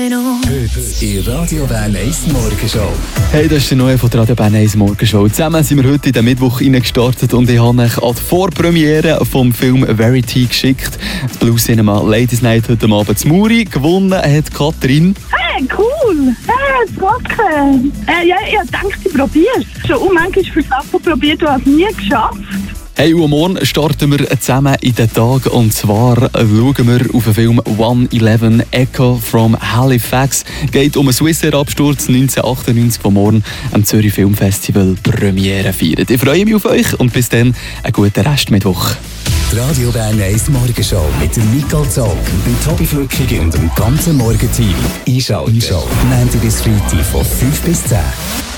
Heute in Radio Bern 1 Morgenshow. Hey, das ist der neue von der Radio Bern 1 Morgenshow. Zusammen sind wir heute in den Mittwoch gestartet und ich habe euch an die Vorpremiere vom Film Verity geschickt. Das Blue Cinema Ladies Night heute Abend zu Muri. Gewonnen hat Katrin. Hey, cool! Hey, danke! Ja, ich dachte, ich probiere es. Schon manchmal für Sachen probiert und habe es nie geschafft. Hey, und morgen starten wir zusammen in den Tag. Und zwar schauen wir auf den Film 111 Echo from Halifax. Es geht um einen Swissair-Absturz 1998, der morgen am Zürich Filmfestival Premiere feiert. Ich freue mich auf euch und bis dann einen guten Restmittwoch. Die Radio Bern 1 Morgenshow mit dem Nicole Zog, dem Tobi Flückig und dem ganzen Morgenteam. Einschalten. Montag bis Freitag von 5 bis 10.